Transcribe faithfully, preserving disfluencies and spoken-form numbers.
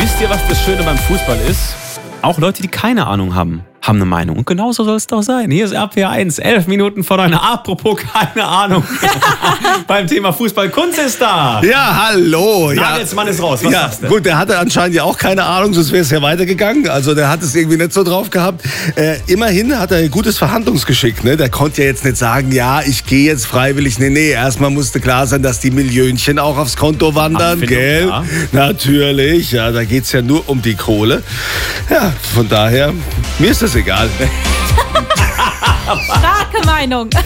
Wisst ihr, was das Schöne beim Fußball ist? Auch Leute, die keine Ahnung haben, haben eine Meinung. Und genauso soll es doch sein. Hier ist R P R eins, elf Minuten vor neun. Apropos keine Ahnung. Beim Thema Fußball. Kunz ist da. Ja, hallo. Nagelsmann ja. ist raus. Was ja, sagst du? Gut, der hatte anscheinend ja auch keine Ahnung, sonst wäre es ja weitergegangen. Also der hat es irgendwie nicht so drauf gehabt. Äh, immerhin hat er ein gutes Verhandlungsgeschick. Ne? Der konnte ja jetzt nicht sagen, ja, ich gehe jetzt freiwillig. Nee, nee, erstmal musste klar sein, dass die Millionchen auch aufs Konto wandern. Abfindung, Gell? ja. Natürlich, ja, da geht es ja nur um die Kohle. Ja, von daher, mir ist das egal. Starke Meinung.